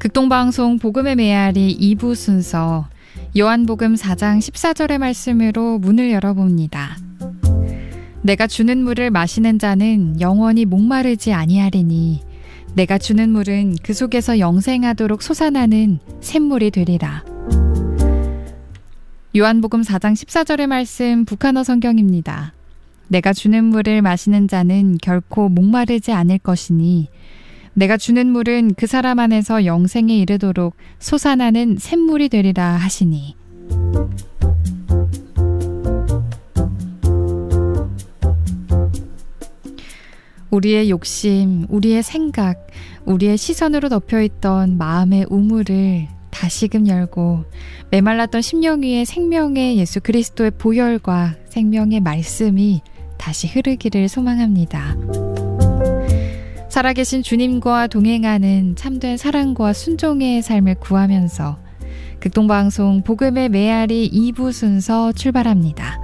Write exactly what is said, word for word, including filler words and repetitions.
극동방송 복음의 메아리 이 부 순서 요한복음 사 장 십사 절의 말씀으로 문을 열어봅니다. 내가 주는 물을 마시는 자는 영원히 목마르지 아니하리니 내가 주는 물은 그 속에서 영생하도록 솟아나는 샘물이 되리라. 요한복음 사 장 십사 절의 말씀 북한어 성경입니다. 내가 주는 물을 마시는 자는 결코 목마르지 않을 것이니 내가 주는 물은 그 사람 안에서 영생에 이르도록 솟아나는 샘물이 되리라 하시니. 우리의 욕심, 우리의 생각, 우리의 시선으로 덮여있던 마음의 우물을 다시금 열고 메말랐던 심령 위에 생명의 예수 그리스도의 보혈과 생명의 말씀이 다시 흐르기를 소망합니다. 살아계신 주님과 동행하는 참된 사랑과 순종의 삶을 구하면서 극동방송 복음의 메아리 이 부 순서 출발합니다.